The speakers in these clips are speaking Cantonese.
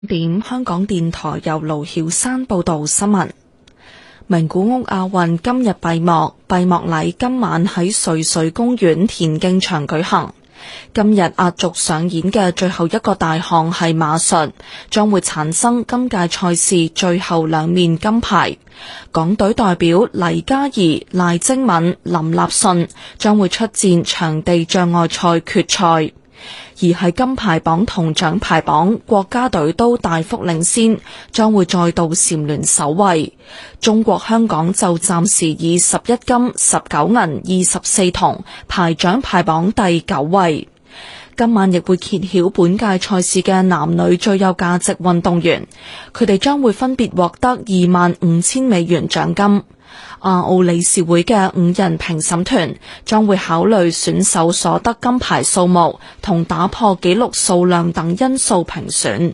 點香港電台由盧曉山報道新聞。名古屋亞運今日閉幕，閉幕禮今晚喺瑞穗公園田徑場舉行。今日壓軸上演嘅最後一個大項係馬術，將會產生今屆賽事最後兩面金牌。港隊代表黎嘉儀、賴貞敏、林立信將會出戰場地障礙賽決賽。而喺金牌榜同獎牌榜，國家隊都大幅領先，將會再度蟬聯首位。中國香港就暫時以11金、19銀、24銅排獎牌榜第9位。今晚亦會揭曉本屆賽事嘅男女最有價值運動員，佢哋將會分別獲得25,000美元獎金。亞奧理事會嘅5人評審團將會考慮選手所得金牌數目同打破紀錄數量等因素評選。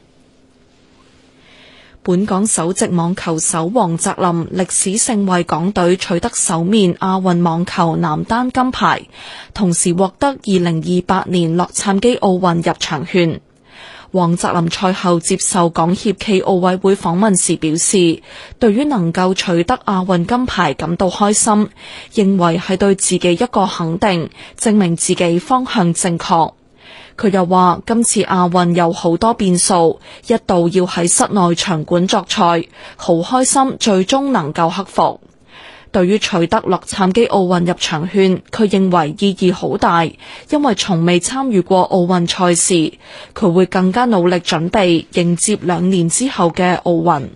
本港首席網球手黃澤林歷史性為港隊取得首面亞運網球男單金牌，同時獲得2028年洛杉磯奧運入場券。黃澤林賽後接受港協暨奧委會訪問時表示，對於能夠取得亞運金牌感到開心，認為係對自己一個肯定，證明自己方向正確。佢又話今次亞運有好多變數，一度要喺室內場館作賽，好開心最終能夠克服。對於取得洛杉磯奧運入場券，佢認為意義好大，因為從未參與過奧運賽事，佢會更加努力準備迎接2年之後嘅奧運。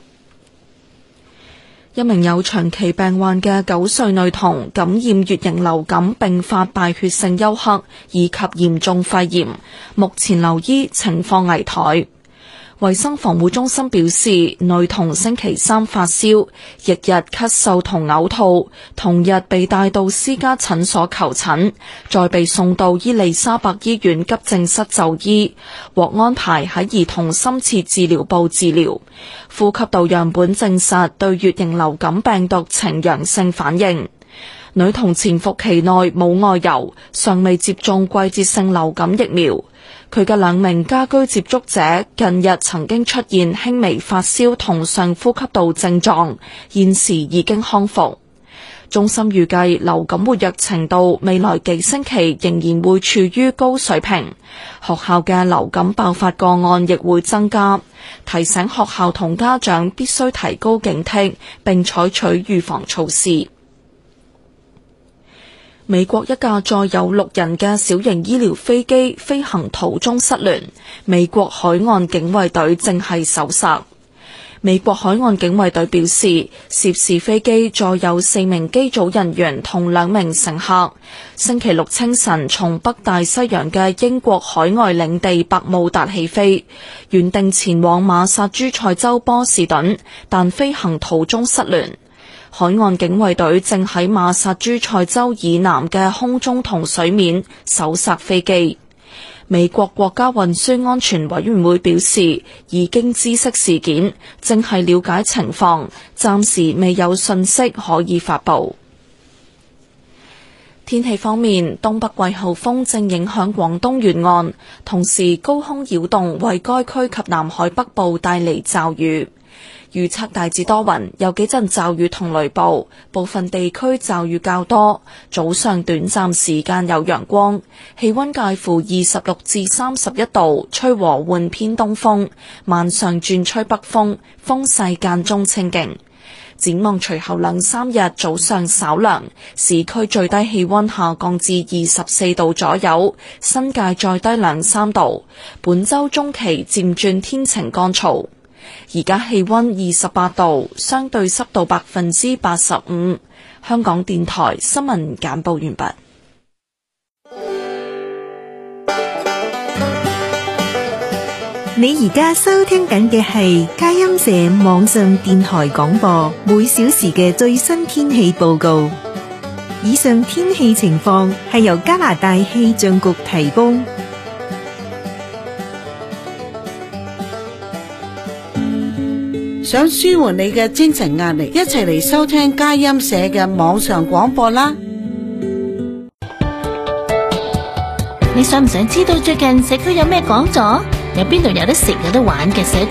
一名有長期病患嘅9歲女童感染乙型流感並發敗血性休克以及嚴重肺炎，目前留醫，情況危殆。衛生防護中心表示，女童星期3發燒，翌日咳嗽同嘔吐，同日被帶到私家診所求診，再被送到伊利沙伯醫院急症室就醫，獲安排喺兒童深切治療部治療。呼吸道樣本證實對乙型流感病毒呈陽性反應。女童潛伏期內冇外遊，尚未接種季節性流感疫苗。佢嘅2名家居接觸者近日曾經出現輕微發燒同上呼吸道症狀，現時已經康復。中心預計流感活躍程度未來幾星期仍然會處於高水平，學校嘅流感爆發個案亦會增加，提醒學校同家長必須提高警惕並採取預防措施。美國一架載有6人嘅小型醫療飛機飛行途中失聯，美國海岸警衛隊正係搜索。美國海岸警衛隊表示，涉事飛機載有4名機組人員同2名乘客，星期六清晨從北大西洋嘅英國海外領地百慕達起飛，原定前往馬薩諸塞州波士頓，但飛行途中失聯。海岸警衛隊正喺馬薩諸塞州以南嘅空中同水面搜索飛機。美國國家運輸安全委員會表示，已經知悉事件，正係了解情況，暫時未有信息可以發布。天氣方面，東北季候風正影響廣東沿岸，同時高空擾動為該區及南海北部帶嚟驟雨。預測大致多雲，有幾陣驟雨同雷暴，部分地區驟雨較多，早上短暫時間有陽光，氣溫介乎26至31度，吹和緩偏東風，晚上轉吹北風，風勢間中清勁。展望隨後2-3日早上稍涼，市區最低氣溫下降至24度左右，新界再低2-3度。本週中期漸轉天晴乾燥。而家氣溫28度，相對濕度85%。香港電台新聞簡報完畢。 你而家收聽緊嘅係佳音社網上電台廣播，每小時嘅最新天氣報告。以上天氣情況係由加拿大氣象局提供。 想舒緩你嘅精神壓力，一齊嚟收聽佳音社嘅網上廣播啦！ 你想唔想知道最近社區有咩講座？ 有邊度有得食有得玩嘅社